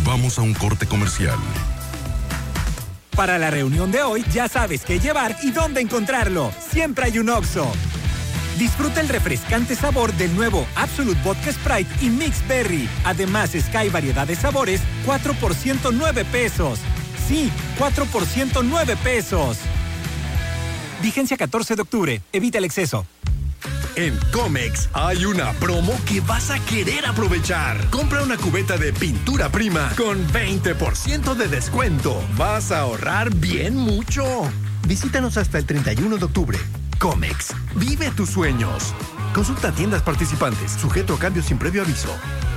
Vamos a un corte comercial. Para la reunión de hoy, ya sabes qué llevar y dónde encontrarlo. Siempre hay un Oxxo. Disfruta el refrescante sabor del nuevo Absolut Vodka Sprite y Mix Berry. Además, Sky variedad de sabores, 4 por 109 pesos. Sí, 4 por 109 pesos. Vigencia 14 de octubre. Evita el exceso. En Comex hay una promo que vas a querer aprovechar. Compra una cubeta de pintura prima con 20% de descuento. Vas a ahorrar bien mucho. Visítanos hasta el 31 de octubre. Comex, vive tus sueños. Consulta tiendas participantes, sujeto a cambios sin previo aviso.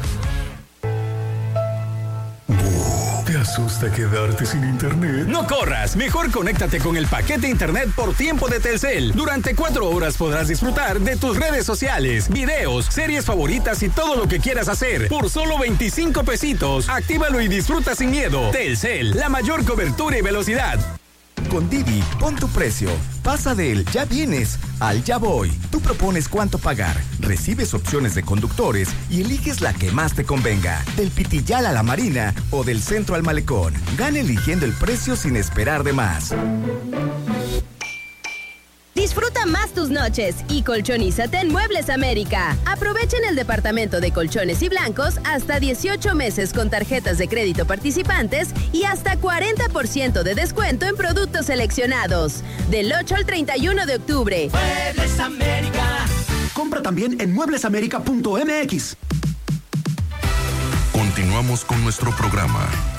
¿Te asusta quedarte sin internet? No corras, mejor conéctate con el paquete internet por tiempo de Telcel. Durante 4 horas podrás disfrutar de tus redes sociales, videos, series favoritas y todo lo que quieras hacer por solo 25 pesitos. Actívalo y disfruta sin miedo. Telcel, la mayor cobertura y velocidad. Con Didi, pon tu precio. Pasa del ya vienes al ya voy. Tú propones cuánto pagar, recibes opciones de conductores y eliges la que más te convenga. Del Pitillal a la Marina o del centro al malecón. Gana eligiendo el precio sin esperar de más. Disfruta más tus noches y colchonízate en Muebles América. Aprovechen el departamento de colchones y blancos hasta 18 meses con tarjetas de crédito participantes y hasta 40% de descuento en productos seleccionados. Del 8 al 31 de octubre. Muebles América. Compra también en mueblesamerica.mx. Continuamos con nuestro programa.